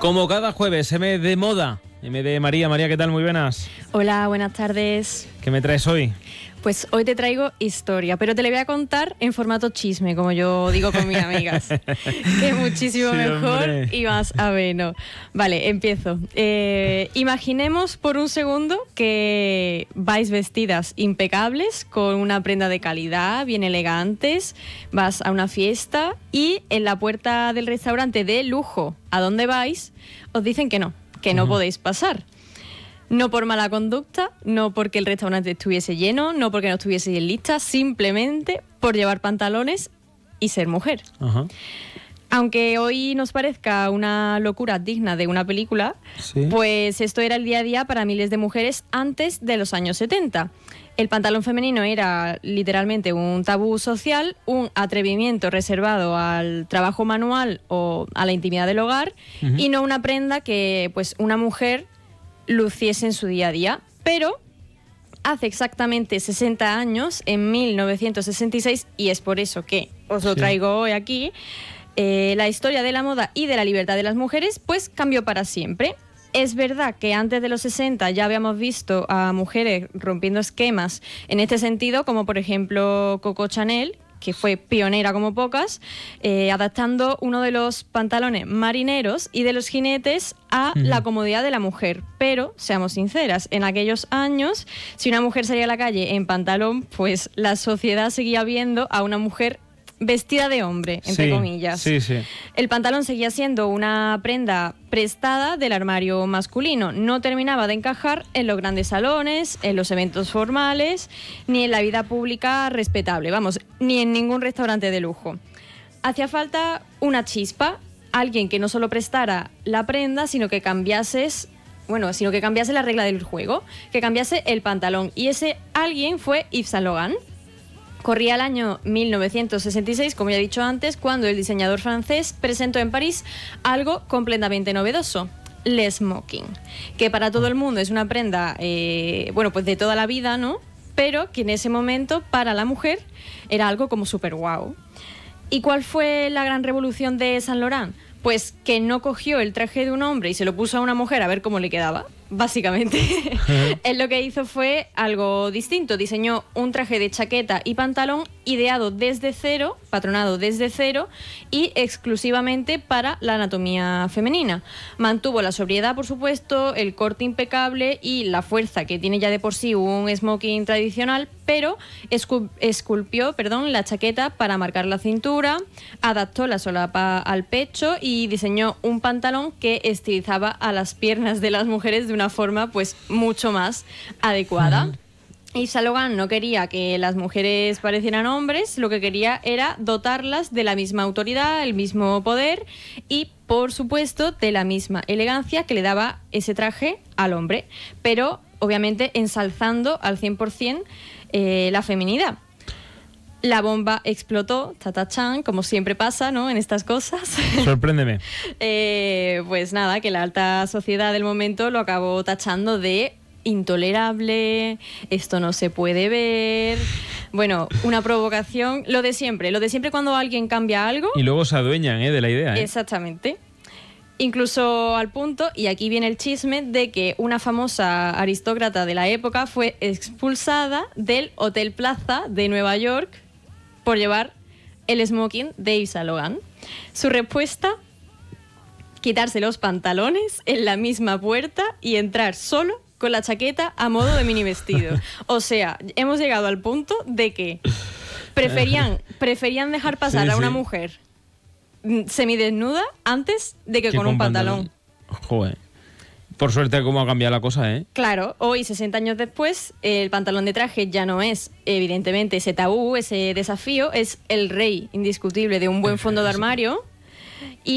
Como cada jueves, M de moda, M de María. María, ¿qué tal? Muy buenas. Hola, buenas tardes. ¿Qué me traes hoy? Pues hoy te traigo historia, pero te la voy a contar en formato chisme, como yo digo con mis amigas. Que es muchísimo Sí, mejor hombre. y más ameno. Vale, empiezo. Imaginemos por un segundo que vais vestidas impecables, con una prenda de calidad, bien elegantes, vas a una fiesta y en la puerta del restaurante de lujo a donde vais os dicen que no podéis pasar. No por mala conducta, no porque el restaurante estuviese lleno, no porque no estuviese en lista, simplemente por llevar pantalones y ser mujer. Ajá. Aunque hoy nos parezca una locura digna de una película, Sí. pues esto era el día a día para miles de mujeres antes de los años 70. El pantalón femenino era literalmente un tabú social, un atrevimiento reservado al trabajo manual o a la intimidad del hogar, y no una prenda que pues una mujer luciese en su día a día. Pero hace exactamente 60 años, en 1966, y es por eso que os lo traigo hoy aquí, la historia de la moda y de la libertad de las mujeres pues cambió para siempre. Es verdad que antes de los 60 ya habíamos visto a mujeres rompiendo esquemas en este sentido, como por ejemplo Coco Chanel, que fue pionera como pocas, adaptando uno de los pantalones marineros y de los jinetes a la comodidad de la mujer. Pero, seamos sinceras, en aquellos años, si una mujer salía a la calle en pantalón, pues la sociedad seguía viendo a una mujer vestida de hombre, entre comillas. Sí, sí. El pantalón seguía siendo una prenda prestada del armario masculino. No terminaba de encajar en los grandes salones, en los eventos formales, ni en la vida pública respetable, vamos, ni en ningún restaurante de lujo. Hacía falta una chispa, alguien que no solo prestara la prenda, sino que cambiase la regla del juego, que cambiase el pantalón. Y ese alguien fue Yves Saint Laurent. Corría el año 1966, como ya he dicho antes, cuando el diseñador francés presentó en París algo completamente novedoso: el smoking, que para todo el mundo es una prenda, pues de toda la vida, ¿no? Pero que en ese momento para la mujer era algo como súper guau. ¿Y cuál fue la gran revolución de Saint Laurent? Pues que no cogió el traje de un hombre y se lo puso a una mujer a ver cómo le quedaba, básicamente. Él lo que hizo fue algo distinto. Diseñó un traje de chaqueta y pantalón ideado desde cero, patronado desde cero y exclusivamente para la anatomía femenina. Mantuvo la sobriedad, por supuesto, el corte impecable y la fuerza que tiene ya de por sí un smoking tradicional, pero esculpió la chaqueta para marcar la cintura, adaptó la solapa al pecho y diseñó un pantalón que estilizaba a las piernas de las mujeres de una forma pues mucho más adecuada. Y Saint Laurent no quería que las mujeres parecieran hombres, lo que quería era dotarlas de la misma autoridad, el mismo poder y, por supuesto, de la misma elegancia que le daba ese traje al hombre, pero obviamente ensalzando al 100% la feminidad. La bomba explotó, tatachán, como siempre pasa, ¿no?, en estas cosas. Sorpréndeme. Pues nada, que la alta sociedad del momento lo acabó tachando de intolerable, esto no se puede ver. Bueno, una provocación, lo de siempre cuando alguien cambia algo. Y luego se adueñan de la idea. Exactamente. Incluso al punto, y aquí viene el chisme, de que una famosa aristócrata de la época fue expulsada del Hotel Plaza de Nueva York por llevar el smoking de Yves Saint Laurent. Su respuesta: quitarse los pantalones en la misma puerta y entrar solo con la chaqueta a modo de mini vestido. O sea, hemos llegado al punto de que preferían dejar pasar a una mujer semidesnuda antes de que con un pantalón. Joder. Por suerte cómo ha cambiado la cosa, ¿eh? Claro, hoy, 60 años después, el pantalón de traje ya no es, evidentemente, ese tabú, ese desafío, es el rey indiscutible de un buen fondo de armario. Y